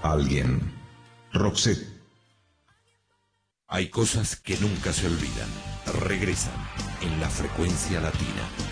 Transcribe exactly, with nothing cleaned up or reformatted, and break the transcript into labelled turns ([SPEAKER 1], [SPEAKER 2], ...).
[SPEAKER 1] alguien. Roxette.
[SPEAKER 2] Hay cosas que nunca se olvidan. Regresan en La Frecuencia Latina.